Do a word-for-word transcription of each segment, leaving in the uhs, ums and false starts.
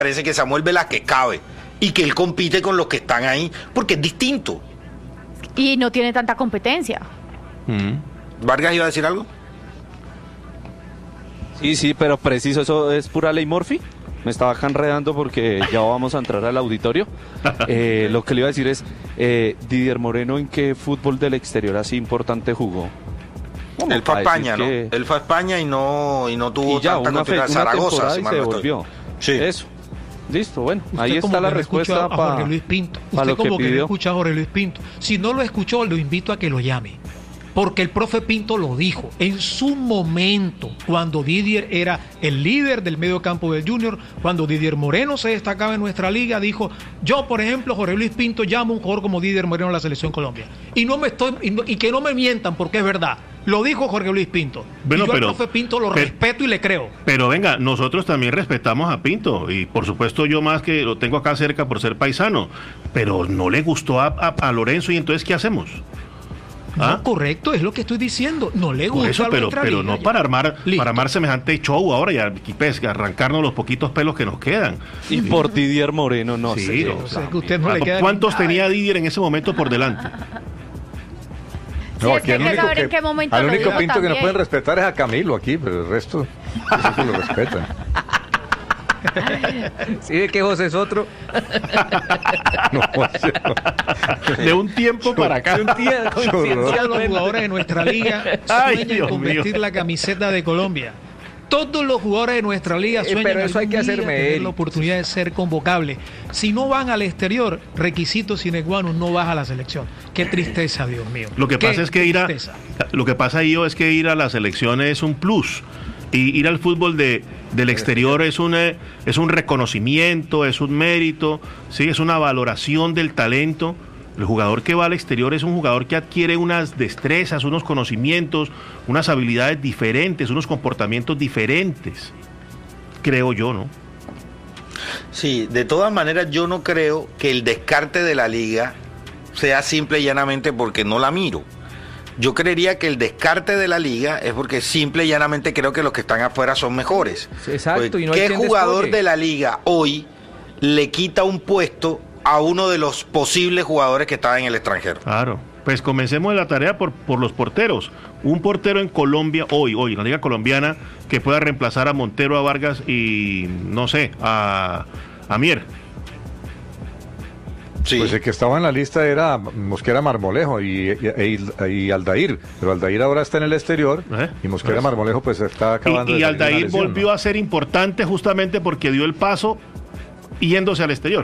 parece que Samuel Velázquez cabe y que él compite con los que están ahí, porque es distinto. Y no tiene tanta competencia. Mm. ¿Vargas iba a decir algo? Sí, sí, pero preciso, ¿eso es pura ley Murphy? Me estaba acá enredando porque ya vamos a entrar al auditorio. Eh, lo que le iba a decir es, eh, Didier Moreno, ¿en qué fútbol del exterior así importante jugó? Él fue a España, ¿no? Que... Él fue a España y no, y no tuvo y ya, tanta una continuidad. fe, Zaragoza, una si y mal se no devolvió. Sí. Eso. Listo, bueno, Usted ahí está la respuesta para Jorge Luis Pinto. Usted como que, que no escucha a Jorge Luis Pinto. Si no lo escuchó, lo invito a que lo llame. Porque el profe Pinto lo dijo en su momento, cuando Didier era el líder del medio campo del Junior, cuando Didier Moreno se destacaba en nuestra liga, dijo, yo por ejemplo, Jorge Luis Pinto llamo a un jugador como Didier Moreno a la Selección Colombia. Y no me estoy y, no, y que no me mientan porque es verdad. Lo dijo Jorge Luis Pinto. Bueno, y yo pero, al profe Pinto lo pero, respeto y le creo. Pero venga, nosotros también respetamos a Pinto. Y por supuesto yo más que lo tengo acá cerca por ser paisano. Pero no le gustó a, a, a Lorenzo y entonces ¿qué hacemos? ¿Ah? No, correcto, es lo que estoy diciendo. No le gusta. Por eso, pero, pero liga, no ya. para armar Listo. para armar semejante show ahora ya, pues, arrancarnos los poquitos pelos que nos quedan. Y por Didier Moreno, no sí, sé. O sea, que usted no le queda ¿Cuántos ni... tenía Didier en ese momento por delante? Sí, No, es que aquí hay el que único saber que, en qué momento al lo único dijo Pinto que no también. pueden respetar es a Camilo aquí, pero el resto sí que lo respetan. Sí, ve que José es otro. No, José, no. De un tiempo para acá. Un día, Todos los jugadores de nuestra liga Ay, sueñan Dios con mío. vestir la camiseta de Colombia. Todos los jugadores de nuestra liga Eh, sueñan pero eso hay algún que hacer día tener mérito. la oportunidad de ser convocable. Si no van al exterior, requisito sine qua non, no vas a la selección. Qué tristeza, Dios mío. Lo que Qué pasa es que ir a tristeza. lo que pasa ahí es que ir a la selección es un plus y ir al fútbol de del exterior es un eh, es un reconocimiento, es un mérito, sí, es una valoración del talento. El jugador que va al exterior es un jugador que adquiere unas destrezas, unos conocimientos, unas habilidades diferentes, unos comportamientos diferentes, creo yo, ¿no? Sí, de todas maneras yo no creo que el descarte de la liga sea simple y llanamente porque no la miro. Yo creería que el descarte de la liga es porque simple y llanamente creo que los que están afuera son mejores. Exacto, Pues, y no hay ¿qué quien jugador descolle? de la liga hoy le quita un puesto a uno de los posibles jugadores que estaban en el extranjero? Claro. Pues comencemos la tarea por, por los porteros. Un portero en Colombia, hoy, hoy, en la Liga Colombiana, que pueda reemplazar a Montero, a Vargas y, no sé, a, a Mier. Sí. Pues el que estaba en la lista era Mosquera Marmolejo y, y, y Aldair, pero Aldair ahora está en el exterior ¿Eh? y Mosquera Pues. Marmolejo pues está acabando Y, y de salir de una Aldair lesión, volvió ¿no? a ser importante justamente porque dio el paso yéndose al exterior.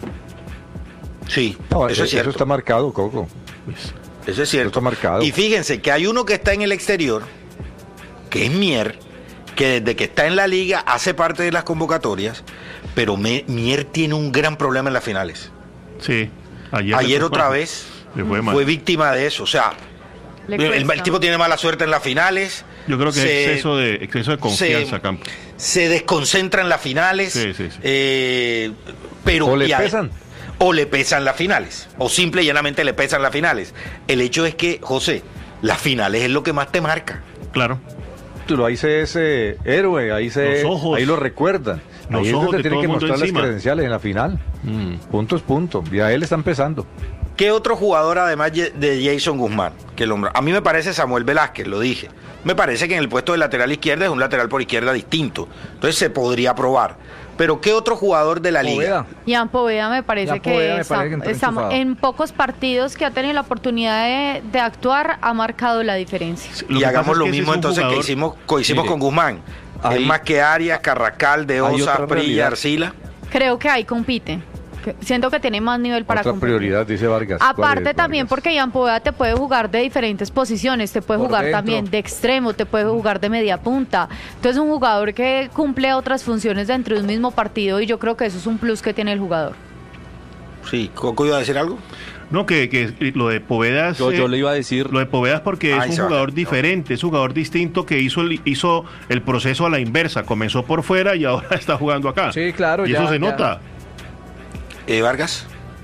Sí, No, eso es cierto. está marcado, Coco. Eso es cierto. Está marcado. Y fíjense que hay uno que está en el exterior, que es Mier, que desde que está en la liga hace parte de las convocatorias, pero Me- Mier tiene un gran problema en las finales. Sí. Ayer, Ayer le fue otra mal. vez Le fue mal. fue víctima de eso. O sea, Le el, el cuesta. tipo tiene mala suerte en las finales. Yo creo que se- exceso de exceso de confianza, se- Campos. se desconcentra en las finales. Sí, sí, sí. eh, pero O le y a- pesan. O le pesan las finales. O simple y llanamente le pesan las finales. El hecho es que, José, las finales es lo que más te marca. Claro. Pero ahí se es eh, héroe, ahí se Los ojos. ahí lo recuerdan. Los Ahí es ojos donde de tiene todo que el mundo mostrar encima. las credenciales en la final. Mm. Punto es punto. Y a él está empezando. ¿Qué otro jugador además de Jason Guzmán? Que el hombre, a mí me parece Samuel Velázquez, lo dije. Me parece que en el puesto de lateral izquierda es un lateral por izquierda distinto. Entonces se podría probar. Pero ¿qué otro jugador de la liga? Poveda. Ian Poveda me parece Ian que, Poveda me está- parece que entró estamos enchufado. en pocos partidos que ha tenido la oportunidad de, de actuar, ha marcado la diferencia. Lo Y que hagamos pasa es lo que ese mismo es un entonces que jugador- hicimos, que hicimos Mire, con Guzmán. ahí- es más que Arias, Carracal, De Hay Osa, otra Prilla, realidad. Arcila. Creo que ahí compite. Que- Siento que tiene más nivel para Otra competir. prioridad, dice Vargas. ¿Cuál Aparte es, también Vargas? porque Ian Poveda te puede jugar de diferentes posiciones, te puede Por jugar dentro. también de extremo, te puede jugar de media punta. Entonces un jugador que cumple otras funciones dentro de un mismo partido y yo creo que eso es un plus que tiene el jugador. Sí, ¿Coco iba a decir algo? No, que, que lo de Poveda es, Yo, yo eh, le iba a decir, lo de Poveda es porque Ay, es se un va. jugador diferente, es un jugador distinto que hizo el, hizo el proceso a la inversa. Comenzó por fuera y ahora está jugando acá. Sí, claro, Y ya, eso se ya. nota. Eh, Vargas.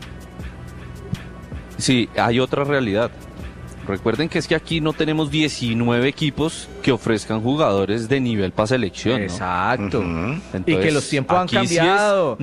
sí, hay otra realidad. Recuerden que es que aquí no tenemos diecinueve equipos que ofrezcan jugadores de nivel para selección, ¿no? Exacto. Ujú. Y que los tiempos han aquí sí es- cambiado.